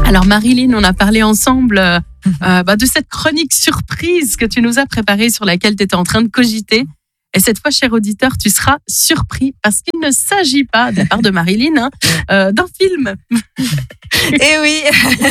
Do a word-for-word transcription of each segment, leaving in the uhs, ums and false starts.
Alors Marilyn, on a parlé ensemble euh, euh, bah, de cette chronique surprise que tu nous as préparée sur laquelle tu étais en train de cogiter. Et cette fois, cher auditeur, tu seras surpris parce qu'il ne s'agit pas, de la part de Marilyn, hein, euh, d'un film. Et oui,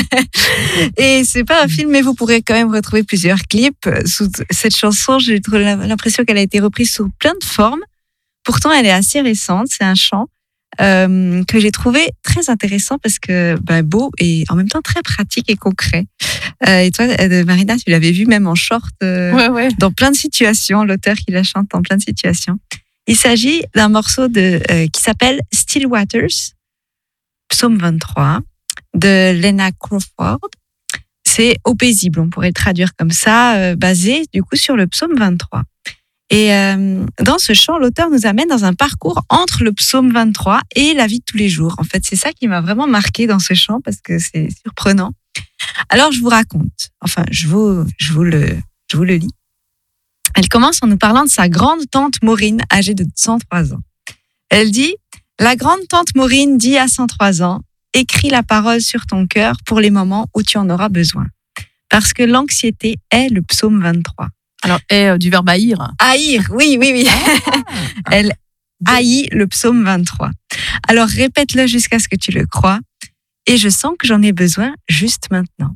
et c'est pas un film, mais vous pourrez quand même retrouver plusieurs clips sous cette chanson. J'ai l'impression qu'elle a été reprise sous plein de formes. Pourtant, elle est assez récente. C'est un chant euh, que j'ai trouvé très intéressant parce que bah, beau et en même temps très pratique et concret. Euh, et toi, euh, Marina, tu l'avais vu même en short euh, Ouais, ouais. dans plein de situations. L'auteur qui la chante dans plein de situations. Il s'agit d'un morceau de euh, qui s'appelle Still Waters, Psaume vingt-trois, de Lena Crawford. C'est au paisible, on pourrait le traduire comme ça, euh, basé du coup sur le Psaume vingt-trois. Et euh, dans ce chant, l'auteur nous amène dans un parcours entre le Psaume vingt-trois et la vie de tous les jours. En fait, c'est ça qui m'a vraiment marqué dans ce chant parce que c'est surprenant. Alors, je vous raconte. Enfin, je vous, je vous le, je vous le lis. Elle commence en nous parlant de sa grande tante Maureen, âgée de cent trois ans. Elle dit « La grande tante Maureen dit à cent trois ans, écris la parole sur ton cœur pour les moments où tu en auras besoin. Parce que l'anxiété est le Psaume vingt-trois. » Alors, et euh, du verbe haïr. Haïr, oui, oui, oui. Ah. Elle haït le Psaume vingt-trois. Alors, répète-le jusqu'à ce que tu le crois. Et je sens que j'en ai besoin juste maintenant.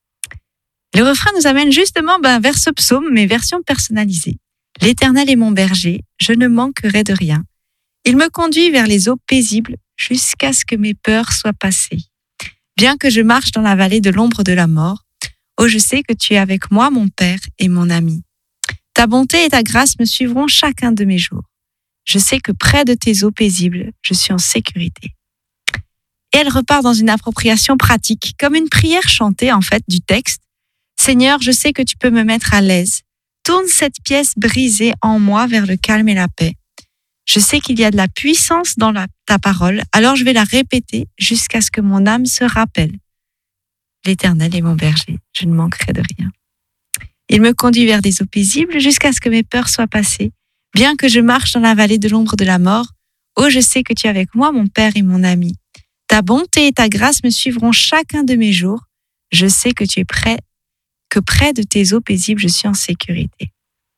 Le refrain nous amène justement ben, vers ce psaume, mais version personnalisée. L'Éternel est mon berger, je ne manquerai de rien. Il me conduit vers les eaux paisibles jusqu'à ce que mes peurs soient passées. Bien que je marche dans la vallée de l'ombre de la mort, oh, je sais que tu es avec moi, mon Père et mon ami. Ta bonté et ta grâce me suivront chacun de mes jours. Je sais que près de tes eaux paisibles, je suis en sécurité. Et elle repart dans une appropriation pratique, comme une prière chantée en fait du texte. Seigneur, je sais que tu peux me mettre à l'aise. Tourne cette pièce brisée en moi vers le calme et la paix. Je sais qu'il y a de la puissance dans la, ta parole, alors je vais la répéter jusqu'à ce que mon âme se rappelle. L'Éternel est mon berger, je ne manquerai de rien. Il me conduit vers des eaux paisibles jusqu'à ce que mes peurs soient passées. Bien que je marche dans la vallée de l'ombre de la mort, oh, je sais que tu es avec moi, mon Père et mon ami. Ta bonté et ta grâce me suivront chacun de mes jours. Je sais que tu es prêt, que près de tes eaux paisibles, je suis en sécurité.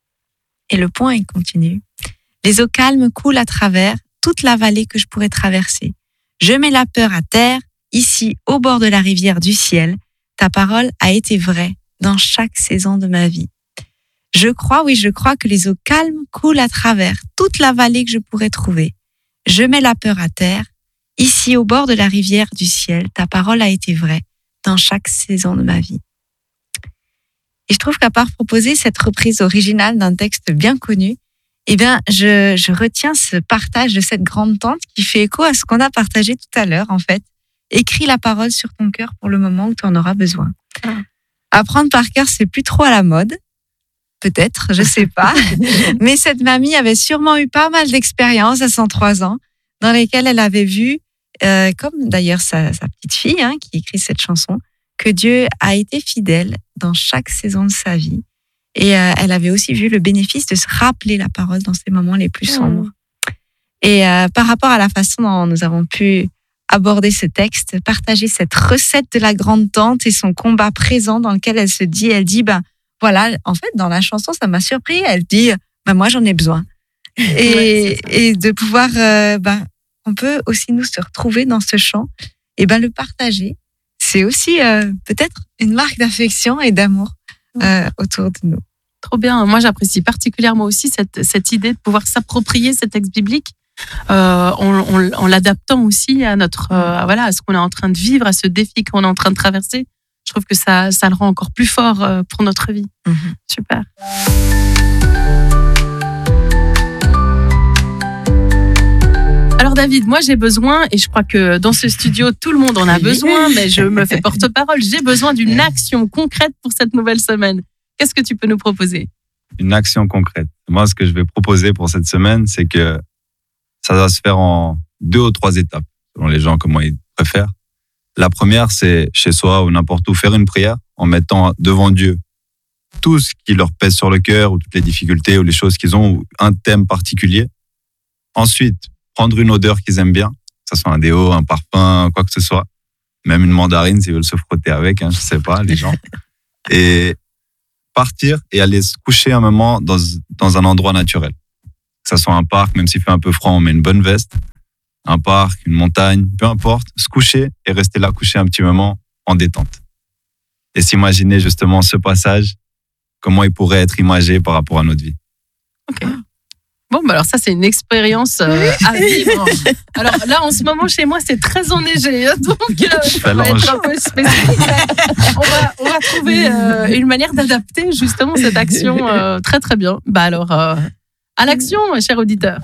Et le point, il continue. Les eaux calmes coulent à travers toute la vallée que je pourrais traverser. Je mets la peur à terre, ici, au bord de la rivière du ciel. Ta parole a été vraie dans chaque saison de ma vie. Je crois, oui, je crois que les eaux calmes coulent à travers toute la vallée que je pourrais trouver. Je mets la peur à terre. Ici, au bord de la rivière du ciel, ta parole a été vraie dans chaque saison de ma vie. Et je trouve qu'à part proposer cette reprise originale d'un texte bien connu, eh bien, je, je retiens ce partage de cette grande tante qui fait écho à ce qu'on a partagé tout à l'heure, en fait. Écris la parole sur ton cœur pour le moment où tu en auras besoin. Ah. Apprendre par cœur, c'est plus trop à la mode. Peut-être, je sais pas. Mais cette mamie avait sûrement eu pas mal d'expériences à cent trois ans, dans lesquelles elle avait vu, euh, comme d'ailleurs sa, sa petite fille, hein, qui écrit cette chanson, que Dieu a été fidèle dans chaque saison de sa vie. Et euh, elle avait aussi vu le bénéfice de se rappeler la parole dans ces moments les plus sombres. Mmh. Et euh, par rapport à la façon dont nous avons pu aborder ce texte, partager cette recette de la grande tante et son combat présent dans lequel elle se dit, elle dit, ben voilà, en fait, dans la chanson, ça m'a surpris. Elle dit, ben moi, j'en ai besoin. Et, ouais, et de pouvoir, euh, ben, on peut aussi nous se retrouver dans ce chant et ben le partager. C'est aussi euh, peut-être une marque d'affection et d'amour euh, autour de nous. Trop bien. Moi, j'apprécie particulièrement aussi cette, cette idée de pouvoir s'approprier ce texte biblique euh, en, en, en l'adaptant aussi à notre, euh, voilà, à ce qu'on est en train de vivre, à ce défi qu'on est en train de traverser. Je trouve que ça, ça le rend encore plus fort euh, pour notre vie. Mmh. Super. Alors David, moi j'ai besoin, et je crois que dans ce studio tout le monde en a besoin, mais je me fais porte-parole, j'ai besoin d'une action concrète pour cette nouvelle semaine. Qu'est-ce que tu peux nous proposer ? Une action concrète. Moi, ce que je vais proposer pour cette semaine, c'est que ça va se faire en deux ou trois étapes, selon les gens, comment ils préfèrent. La première, c'est chez soi ou n'importe où, faire une prière en mettant devant Dieu tout ce qui leur pèse sur le cœur ou toutes les difficultés ou les choses qu'ils ont, ou un thème particulier. Ensuite, prendre une odeur qu'ils aiment bien, que ce soit un déo, un parfum, quoi que ce soit, même une mandarine s'ils veulent se frotter avec, hein, je sais pas, les gens. Et partir et aller se coucher un moment dans, dans un endroit naturel. Que ce soit un parc, même s'il fait un peu froid, on met une bonne veste. Un parc, une montagne, peu importe. Se coucher et rester là couché un petit moment en détente. Et s'imaginer justement ce passage, comment il pourrait être imagé par rapport à notre vie. Ok. Bon, bah alors ça, c'est une expérience euh, à vivre. Alors là, en ce moment, chez moi, c'est très enneigé. Donc, euh, ça va être un peu spécifique. On va, on va trouver euh, une manière d'adapter justement cette action euh, très, très bien. Bah alors, euh, à l'action, cher auditeur.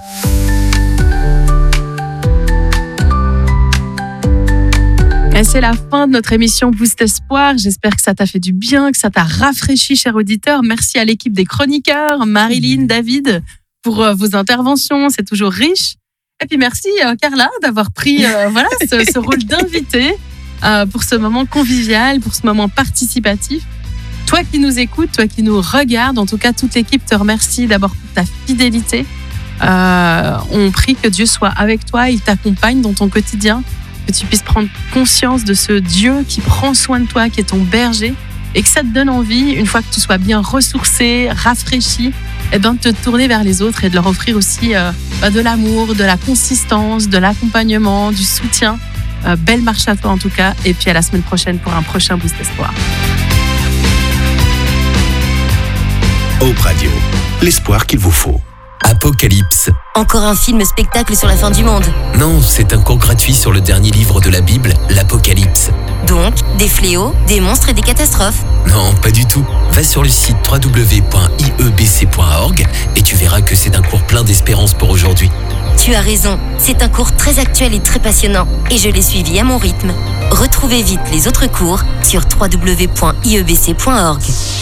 Et c'est la fin de notre émission Boost Espoir. J'espère que ça t'a fait du bien, que ça t'a rafraîchi, cher auditeur. Merci à l'équipe des chroniqueurs, Marilyn, David, pour vos interventions, c'est toujours riche. Et puis merci euh, Carla d'avoir pris euh, voilà, ce, ce rôle d'invité euh, pour ce moment convivial, pour ce moment participatif. Toi qui nous écoutes, toi qui nous regardes, en tout cas toute l'équipe te remercie d'abord pour ta fidélité. Euh, on prie que Dieu soit avec toi, il t'accompagne dans ton quotidien, que tu puisses prendre conscience de ce Dieu qui prend soin de toi, qui est ton berger, et que ça te donne envie, une fois que tu sois bien ressourcé, rafraîchi, et ben, de te tourner vers les autres et de leur offrir aussi euh, de l'amour, de la consistance, de l'accompagnement, du soutien. Euh, belle marche à toi en tout cas. Et puis à la semaine prochaine pour un prochain Boost Espoir. Hope Radio, l'espoir qu'il vous faut. Apocalypse. Encore un film spectacle sur la fin du monde. Non, c'est un cours gratuit sur le dernier livre de la Bible, l'Apocalypse. Donc, des fléaux, des monstres et des catastrophes. Non, pas du tout. Va sur le site w w w point i e b c point org et tu verras que c'est un cours plein d'espérance pour aujourd'hui. Tu as raison, c'est un cours très actuel et très passionnant et je l'ai suivi à mon rythme. Retrouvez vite les autres cours sur w w w point i e b c point org.